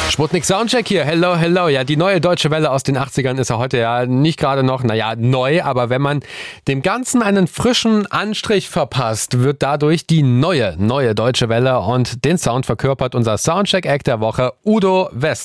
Sputnik Soundcheck hier, hello, hello. Ja, die neue Deutsche Welle aus den 80ern ist ja heute ja nicht gerade noch, neu, aber wenn man dem Ganzen einen frischen Anstrich verpasst, wird dadurch die neue Deutsche Welle und den Sound verkörpert unser Soundcheck-Act der Woche, Udo West.